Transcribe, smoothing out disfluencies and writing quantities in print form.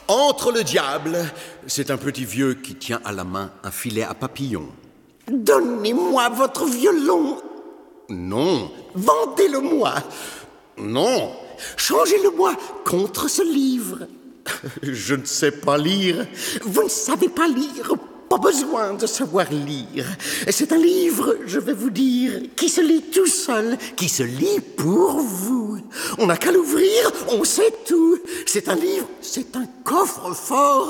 Entre le diable. C'est un petit vieux qui tient à la main un filet à papillons. Donnez-moi votre violon. Non. Vendez-le-moi. Non. Changez-le-moi contre ce livre. Je ne sais pas lire. Vous ne savez pas lire. Pas besoin de savoir lire. C'est un livre, je vais vous dire, qui se lit tout seul, qui se lit pour vous. On n'a qu'à l'ouvrir, on sait tout. C'est un livre, c'est un coffre-fort